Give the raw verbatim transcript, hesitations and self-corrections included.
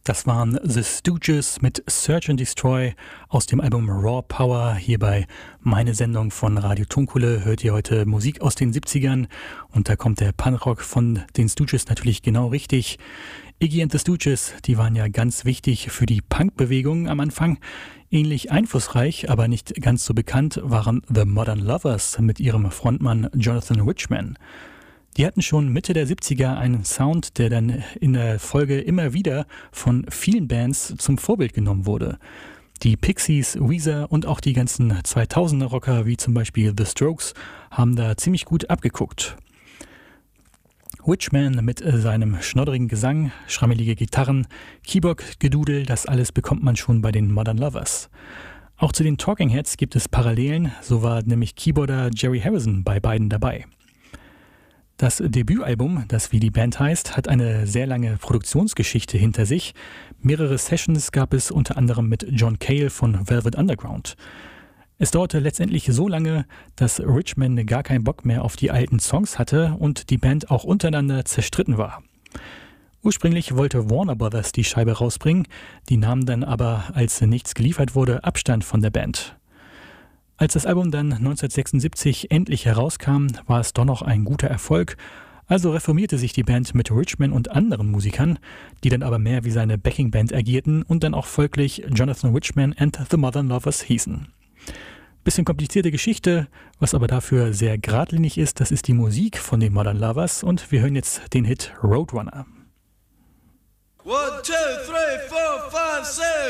Das waren The Stooges mit Search and Destroy aus dem Album Raw Power. Hier bei Meine Sendung von Radio Tonkulle hört ihr heute Musik aus den siebzigern und da kommt der Punkrock von den Stooges natürlich genau richtig. Iggy and the Stooges, die waren ja ganz wichtig für die Punkbewegung am Anfang. Ähnlich einflussreich, aber nicht ganz so bekannt waren The Modern Lovers mit ihrem Frontmann Jonathan Richman. Die hatten schon Mitte der siebziger einen Sound, der dann in der Folge immer wieder von vielen Bands zum Vorbild genommen wurde. Die Pixies, Weezer und auch die ganzen zweitausender-Rocker wie zum Beispiel The Strokes haben da ziemlich gut abgeguckt. Richman mit seinem schnodderigen Gesang, schrammelige Gitarren, Keyboard-Gedudel, das alles bekommt man schon bei den Modern Lovers. Auch zu den Talking Heads gibt es Parallelen, so war nämlich Keyboarder Jerry Harrison bei beiden dabei. Das Debütalbum, das wie die Band heißt, hat eine sehr lange Produktionsgeschichte hinter sich. Mehrere Sessions gab es unter anderem mit John Cale von Velvet Underground. Es dauerte letztendlich so lange, dass Richman gar keinen Bock mehr auf die alten Songs hatte und die Band auch untereinander zerstritten war. Ursprünglich wollte Warner Brothers die Scheibe rausbringen, die nahmen dann aber, als nichts geliefert wurde, Abstand von der Band. Als das Album dann neunzehnhundertsechsundsiebzig endlich herauskam, war es doch noch ein guter Erfolg, also reformierte sich die Band mit Richman und anderen Musikern, die dann aber mehr wie seine Backingband agierten und dann auch folglich Jonathan Richman and the Modern Lovers hießen. Bisschen komplizierte Geschichte, was aber dafür sehr geradlinig ist, das ist die Musik von den Modern Lovers und wir hören jetzt den Hit Roadrunner. One, two, three, four, five, six.